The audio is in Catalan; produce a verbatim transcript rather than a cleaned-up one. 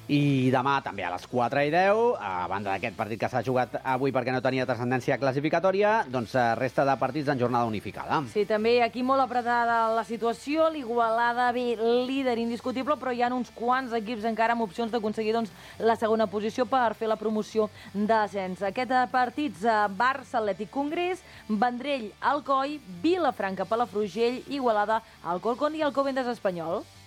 I demà també a les quatre i deu, a banda d'aquest partit que s'ha jugat avui perquè no tenia transcendència classificatòria, doncs resta de partits en jornada unificada. Sí, també aquí molt apretada la situació, l'Igualada ve líder indiscutible, però hi ha uns quants equips encara amb opcions d'aconseguir doncs, la segona posició per fer la promoció d'ascens. Aquest partits Barça Atlètic Congrés, Vendrell Alcoi, Vilafranca Palafrugell, Igualada Alcorcón i Alcobendas Espanyol.